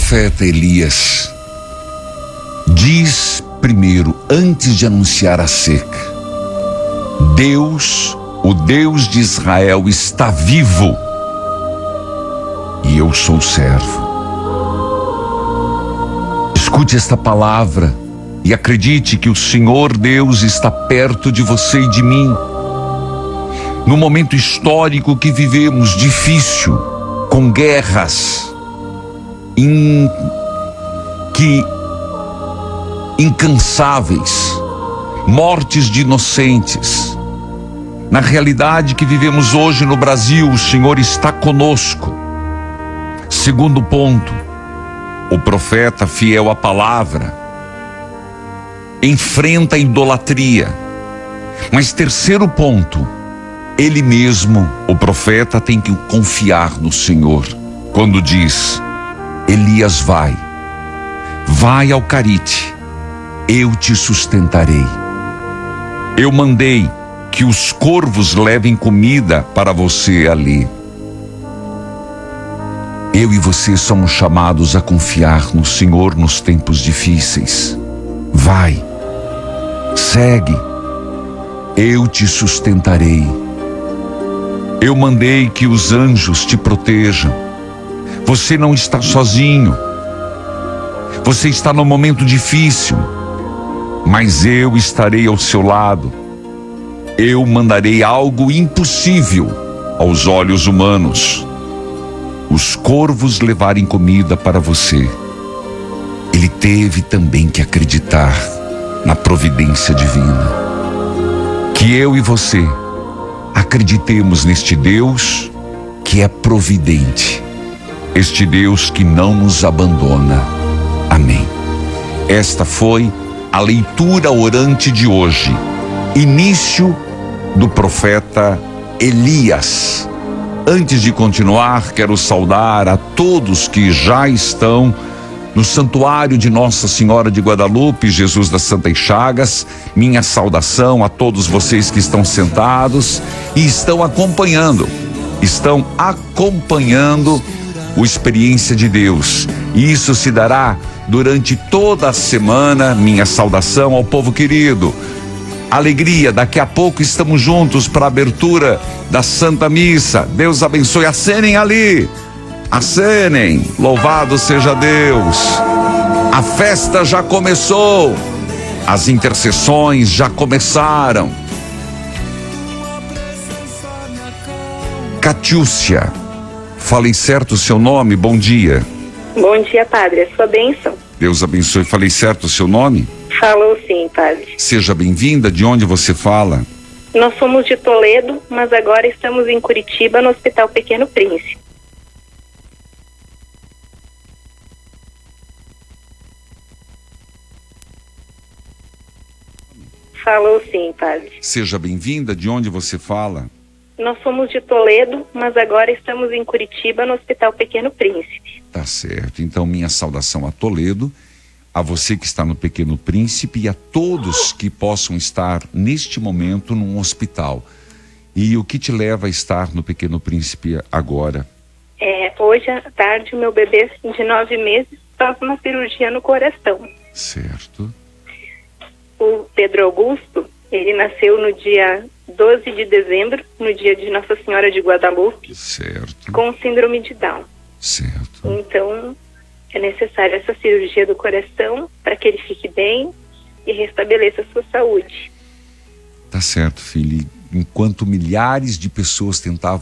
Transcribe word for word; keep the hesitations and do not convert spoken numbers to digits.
profeta Elias diz primeiro, antes de anunciar a seca: Deus, o Deus de Israel, está vivo e eu sou servo. Escute esta palavra e acredite que o Senhor Deus está perto de você e de mim. No momento histórico que vivemos, difícil, com guerras, in, que, incansáveis, mortes de inocentes. Na realidade que vivemos hoje no Brasil, o Senhor está conosco. Segundo ponto, o profeta fiel à palavra enfrenta a idolatria. Mas terceiro ponto, ele mesmo, o profeta, tem que confiar no Senhor. Quando diz: Elias, vai, vai ao Carite, eu te sustentarei. Eu mandei que os corvos levem comida para você ali. Eu e você somos chamados a confiar no Senhor nos tempos difíceis. Vai, segue, eu te sustentarei. Eu mandei que os anjos te protejam. Você não está sozinho. Você está num momento difícil, mas eu estarei ao seu lado. Eu mandarei algo impossível aos olhos humanos: os corvos levarem comida para você. Ele teve também que acreditar na providência divina. Que eu e você acreditemos neste Deus que é providente, este Deus que não nos abandona. Amém. Esta foi a leitura orante de hoje, início do profeta Elias. Antes de continuar, quero saudar a todos que já estão no santuário de Nossa Senhora de Guadalupe, Jesus das Santas Chagas. Minha saudação a todos vocês que estão sentados e estão acompanhando, estão acompanhando o Experiência de Deus. E isso se dará durante toda a semana. Minha saudação ao povo querido. Alegria, daqui a pouco estamos juntos para a abertura da Santa Missa. Deus abençoe. Acenem ali, acenem, louvado seja Deus. A festa já começou, as intercessões já começaram. Catiúcia, falei certo o seu nome? Bom dia. Bom dia, padre, a sua bênção. Deus abençoe. Falei certo o seu nome? Falou sim, padre. Seja bem-vinda. De onde você fala? Nós somos de Toledo, mas agora estamos em Curitiba, no Hospital Pequeno Príncipe. Falou sim, padre. Seja bem-vinda. De onde você fala? Nós somos de Toledo, mas agora estamos em Curitiba, no Hospital Pequeno Príncipe. Tá certo. Então, minha saudação a Toledo, a você que está no Pequeno Príncipe e a todos que possam estar neste momento num hospital. E o que te leva a estar no Pequeno Príncipe agora? É, hoje à tarde o meu bebê de nove meses faz uma cirurgia no coração. Certo. O Pedro Augusto, ele nasceu no dia doze de dezembro, no dia de Nossa Senhora de Guadalupe. Certo. Com síndrome de Down. Certo. Então, é necessária essa cirurgia do coração para que ele fique bem e restabeleça a sua saúde. Tá certo, filho. Enquanto milhares de pessoas tentavam